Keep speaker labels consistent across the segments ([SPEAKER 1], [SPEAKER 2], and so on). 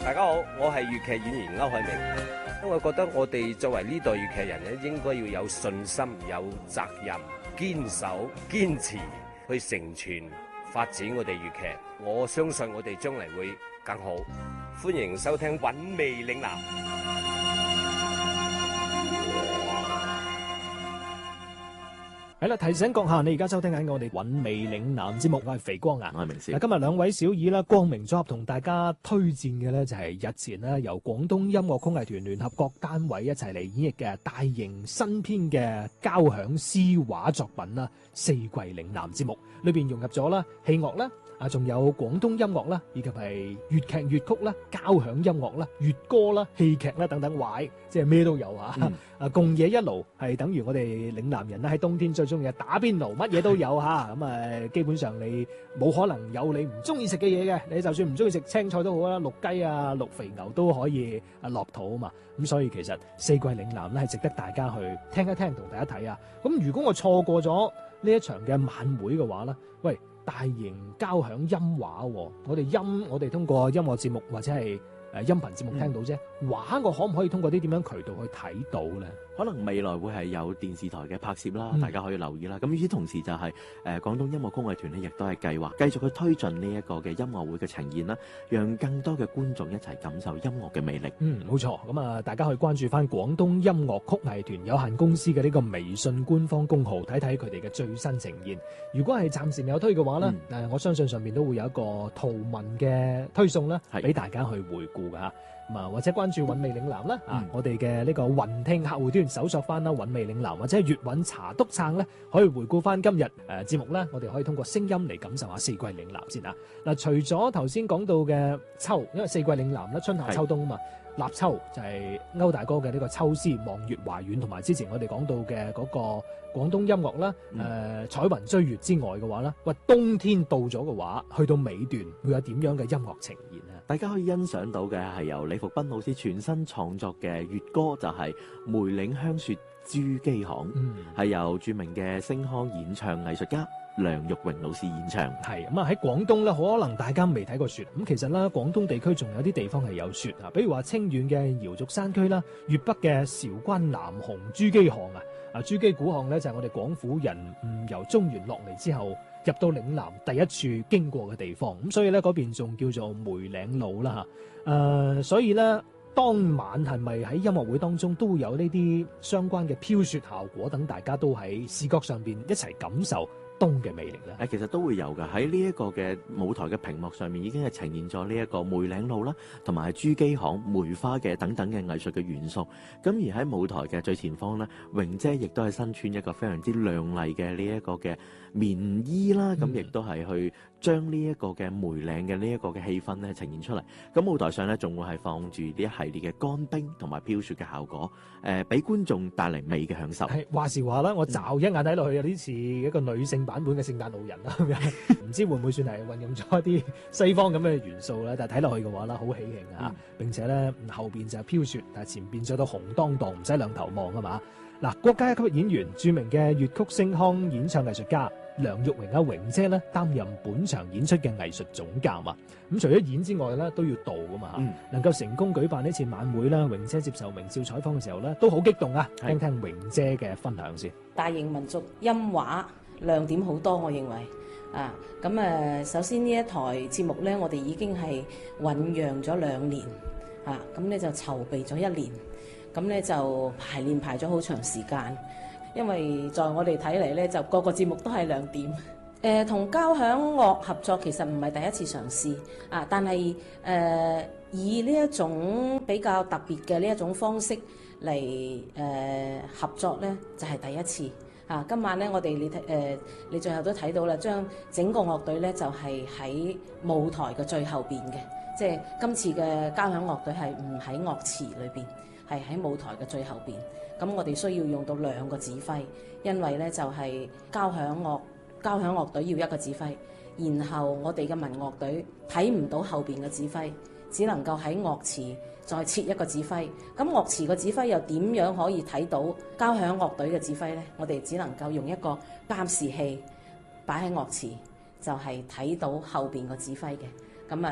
[SPEAKER 1] 大家好，我係粵劇演員歐海明。因為覺得我哋作為呢代粵劇人咧，應該要有信心、有責任、堅守、堅持去成全發展我哋粵劇。我相信我哋將來會更好。歡迎收聽《韻味嶺南》。
[SPEAKER 2] 係啦，提醒閣下，你而家收聽緊我哋韻味嶺南節目，我係肥光啊，
[SPEAKER 3] 我係明少。
[SPEAKER 2] 嗱，今日兩位小耳啦，光明組合同大家推薦嘅呢，就係日前呢由廣東音樂曲藝團聯合各單位一齊嚟演繹嘅大型新編嘅交響詩畫作品啦，《四季嶺南》節目裏邊融合咗啦戲樂啦。仲有廣東音樂啦，以及係粵劇粵曲啦、交響音樂啦、粵歌啦、戲劇啦等等，即係咩都有嚇。共冶一爐係等於我哋嶺南人啦，喺冬天最中意嘅打邊爐，乜嘢都有嚇。咁基本上你冇可能有你唔中意食嘅嘢嘅，你就算唔中意食青菜都好啦，淥雞啊、淥肥牛都可以落肚啊嘛。咁所以其實四季嶺南咧係值得大家去聽一聽，同大家睇啊。咁如果我錯過咗呢一場嘅晚會嘅話咧，喂！大型交響音畫，我哋通過音樂節目或者係音頻節目聽到啫，畫我可唔可以通過啲點樣渠道去睇到咧？
[SPEAKER 3] 可能未來會係有電視台嘅拍攝啦，大家可以留意啦。咁與此同時就係廣東音樂曲藝團咧，亦都係計劃繼續去推進呢一個嘅音樂會嘅呈現啦，讓更多嘅觀眾一齊感受音樂嘅魅力。
[SPEAKER 2] 冇錯。咁大家可以關注翻廣東音樂曲藝團有限公司嘅呢個微信官方公號，睇睇佢哋嘅最新呈現。如果係暫時未有推嘅話咧，我相信上面都會有一個圖文嘅推送啦，俾大家去回顧噶。或者關注韻味嶺南啦，我哋嘅呢個雲聽客戶端搜索翻啦韻味嶺南，或者粵韻茶督撐咧，可以回顧翻今日節目咧，我哋可以通過聲音嚟感受下四季嶺南先啊。嗱，除咗頭先講到嘅秋，因為四季嶺南咧春夏秋冬啊嘛，立秋就係歐大哥嘅呢個秋詩望月華遠，同埋之前我哋講到嘅嗰個廣東音樂啦，彩雲追月之外嘅話咧，冬天到咗嘅話，去到尾段會有點樣嘅音樂呈現啊？
[SPEAKER 3] 大家可以欣賞到嘅係由李福斌老師全新創作嘅粵歌，就係、是《梅嶺香雪珠璣巷》，係由著名嘅星腔演唱藝術家梁玉榮老師演唱。
[SPEAKER 2] 係咁啊！喺廣東咧，可能大家未睇過雪。咁其實咧，廣東地區仲有啲地方係有雪啊，比如話清遠嘅瑤族山區啦，粵北嘅韶關南雄珠璣巷啊，珠璣古巷咧就係我哋廣府人由中原落嚟之後入到嶺南第一處經過嘅地方。咁所以咧嗰邊仲叫做梅嶺路啦嚇。所以咧當晚係咪喺音樂會當中都會有呢啲相關嘅飄雪效果，等大家都喺視覺上邊一齊感受冬嘅魅力咧？
[SPEAKER 3] 其實都會有㗎。喺呢一個嘅舞台嘅屏幕上面已經係呈現咗呢一個梅嶺路啦，同埋珠璣巷、梅花嘅等等嘅藝術嘅元素。咁而喺舞台嘅最前方呢，榮姐亦都係身穿一個非常之亮麗嘅呢一個嘅棉衣啦，咁亦都係去將呢一個嘅梅嶺嘅呢一個嘅氣氛咧呈現出嚟。咁舞台上咧仲會係放住呢一系列嘅乾冰同埋飄雪嘅效果，俾觀眾帶嚟美嘅享受。
[SPEAKER 2] 係話時話啦，我驟一眼睇落去有啲似一個女性版本嘅聖誕老人啦，咁樣唔知會唔會算係運用咗一啲西方咁嘅元素咧？但係睇落去嘅話啦，好喜慶啊！並且咧後邊就係飄雪，但係前邊着到紅當當，唔使兩頭望啊嘛！嗱，國家一級演員、著名嘅粵曲星腔演唱藝術家梁玉榮榮姐咧擔任本場演出嘅藝術總監啊！咁除咗演之外咧，都要導噶嘛，能夠成功舉辦呢次晚會啦，榮姐接受明少採訪嘅時候咧，都好激動啊！聽聽榮姐嘅分享先。
[SPEAKER 4] 大型民族音畫亮點好多，我認為首先呢一台節目咧，我哋已經係醖釀咗2年咁咧就籌備咗1年，咁咧就排練排咗好長時間。因為在我哋睇嚟咧，就個個節目都係亮點。同交響樂合作其實唔係第一次嘗試但係以呢一種比較特別嘅呢一種方式嚟合作咧，就係第一次。今晚咧，我哋你最後都睇到啦，將整個樂隊咧就係喺舞台嘅最後邊嘅，即係今次嘅交響樂隊係唔喺樂池裏邊，係喺舞台嘅最後邊。咁我哋需要用到2個指揮，因為咧就係交響樂隊要1個指揮，然後我哋嘅民樂隊睇唔到後邊嘅指揮，只能夠喺樂池再設1個指揮。咁樂池個指揮又點樣可以睇到交響樂隊嘅指揮呢？我哋只能夠用一個監視器擺喺樂池，就係睇到後邊個指揮嘅。咁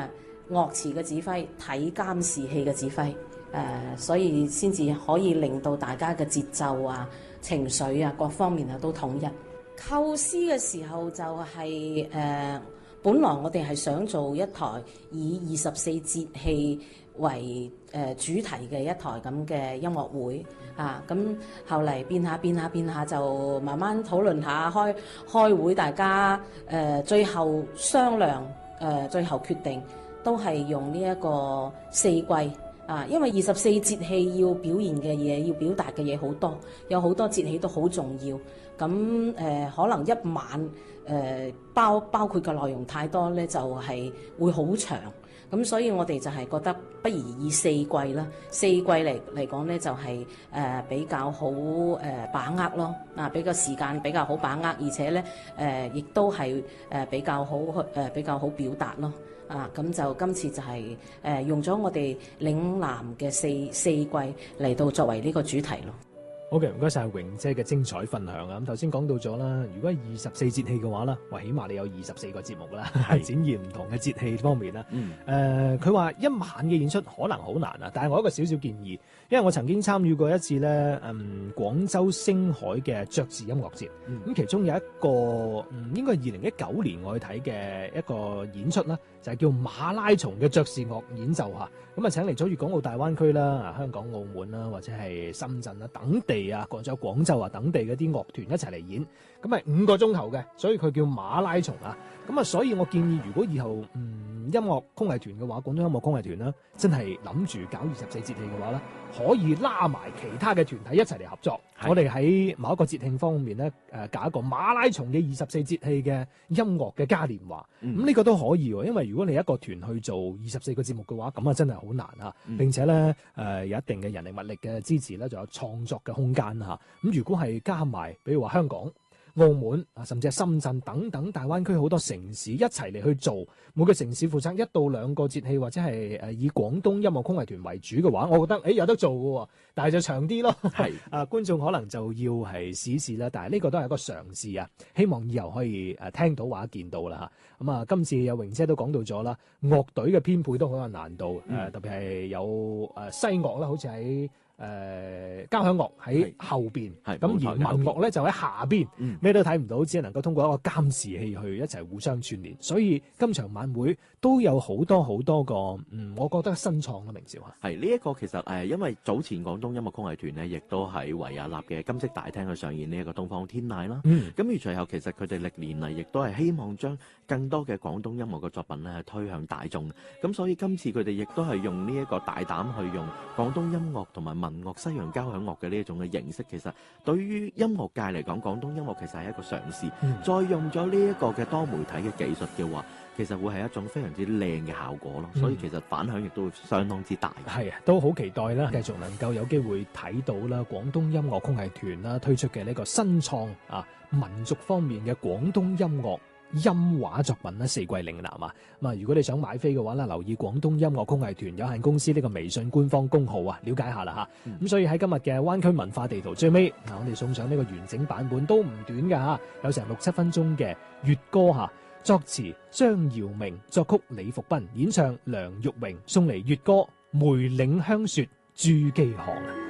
[SPEAKER 4] 樂詞嘅指揮，睇監視器嘅指揮，所以先至可以令到大家嘅節奏啊、情緒啊各方面啊都統一。構思嘅時候就係本來我哋係想做一台以24節氣為主題嘅一台咁嘅音樂會啊，咁後嚟變下就慢慢討論下，開會大家最後商量最後決定都係用呢一個四季啊，因為24節氣要表現嘅嘢，要表達嘅嘢好多，有好多節氣都好重要。咁可能一晚包括嘅內容太多咧，就係會好長。咁所以我哋就係覺得不如以四季啦，四季嚟講咧就係比較好把握咯，比較時間比較好把握，而且咧亦都係比較好表達咯。咁就今次就係用咗我哋嶺南嘅四季嚟到作為呢個主題咯。
[SPEAKER 2] 好嘅，唔該晒榮姐嘅精彩分享啊！咁頭先講到咗啦，如果24節氣嘅話啦，起碼你有24個節目啦，展現唔同嘅節氣方面啦。佢話一晚嘅演出可能好難啊，但係我有一個少少建議，因為我曾經參與過一次咧，廣州星海嘅爵士音樂節，咁其中有一個應該係2019年我去睇嘅一個演出啦，就係叫馬拉松嘅爵士樂演奏嚇，咁啊請嚟咗粵港澳大灣區啦、香港、澳門啦，或者係深圳啦等地啊，仲有廣州啊等地嗰啲樂團一齊嚟演，咁係5個鐘頭嘅，所以佢叫馬拉松啊。咁啊，所以我建議如果以後音樂工藝團嘅話，廣東音樂工藝團啦，真係諗住搞24節氣嘅話咧，可以拉埋其他嘅團體一齊嚟合作。我哋喺某一個節慶方面咧，搞一個馬拉松嘅24節氣嘅音樂嘅嘉年華。咁呢個都可以喎，因為如果你一個團去做24個節目嘅話，咁啊真係好難啊。並且咧有一定嘅人力物力嘅支持咧，仲有創作嘅空間嚇。咁如果係加埋，比如話香港、澳門啊，甚至係深圳等等大灣區好多城市一齊嚟去做，每個城市負責1到2個節氣，或者係以廣東音樂工藝團為主嘅話，我覺得有得做嘅喎，但係就長啲咯。係觀眾可能就要係試一試啦，但係呢個都係一個嘗試啊，希望以後可以聽到或者見到啦嚇。咁啊，今次有榮姐都講到咗啦，樂隊嘅編配都好有難度，特別係有西樂啦，好似喺交響樂喺後邊，咁而民樂咧就喺下邊，咩都睇唔到，只係能夠通過一個監視器去一齊互相串聯。所以今場晚會都有好多個，我覺得新創嘅名少嚇。
[SPEAKER 3] 係呢一個其實因為早前廣東音樂工藝團呢，亦都喺維也納嘅金色大廳去上演呢一個東方天籟啦。咁而隨後其實佢哋歷年嚟亦都係希望將更多嘅廣東音樂嘅作品咧推向大眾。咁所以今次佢哋亦都係用呢一個大膽去用廣東音樂同埋民樂、西洋交響樂嘅呢一種嘅形式，其實對於音樂界嚟講，廣東音樂其實係一個嘗試。再用咗呢一個嘅多媒體嘅技術嘅話，其實會係一種非常之靚嘅效果咯。所以其實反響亦都會相當之大。係啊，
[SPEAKER 2] 都好期待啦，繼續能夠有機會睇到啦，廣東音樂工藝團啦推出嘅呢個新創民族方面嘅廣東音樂音畫作品啦，四季嶺南啊！咁啊，如果你想買飛嘅話咧，留意廣東音樂工藝團有限公司呢個微信官方公號啊，了解下啦嚇。咁所以喺今日嘅灣區文化地圖最尾我哋送上呢個完整版本，都唔短㗎嚇，有成6-7分鐘嘅粵歌嚇，作詞張耀明，作曲李福斌，演唱梁玉榮，送嚟粵歌《梅嶺香雪珠璣巷》。